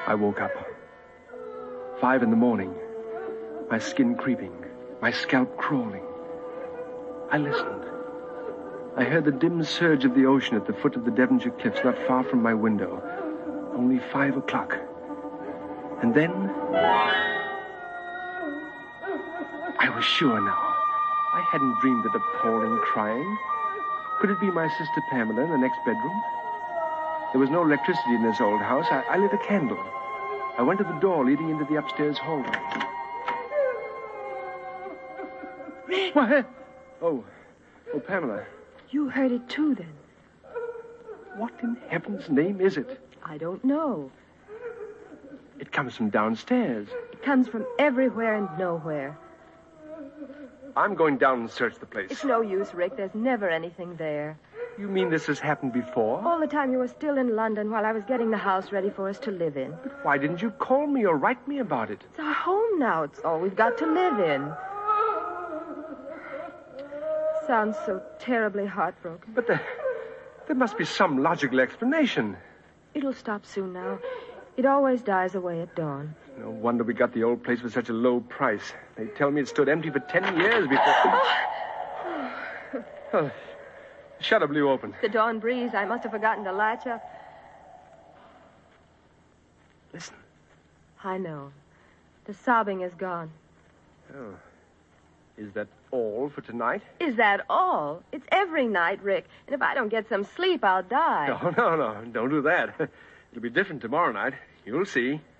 I woke up. 5 a.m, my skin creeping, my scalp crawling. I listened. I heard the dim surge of the ocean at the foot of the Devonshire cliffs, not far from my window. Only 5 o'clock. And then... I was sure now. I hadn't dreamed that appalling crying. Could it be my sister Pamela in the next bedroom? There was no electricity in this old house. I lit a candle. I went to the door leading into the upstairs hallway. Rick! What? Oh, Pamela. You heard it too, then? What in heaven's name is it? I don't know. It comes from downstairs. It comes from everywhere and nowhere. I'm going down and search the place. It's no use, Rick. There's never anything there. You mean this has happened before? All the time you were still in London while I was getting the house ready for us to live in. But why didn't you call me or write me about it? It's our home now. It's all we've got to live in. Sounds so terribly heartbroken. But there must be some logical explanation. It'll stop soon now. It always dies away at dawn. No wonder we got the old place for such a low price. They tell me it stood empty for 10 years before... Oh, shutter blew open. The dawn breeze. I must have forgotten to latch up. Listen. I know. The sobbing is gone. Oh. Is that all for tonight? Is that all? It's every night, Rick. And if I don't get some sleep, I'll die. No. Don't do that. It'll be different tomorrow night. You'll see.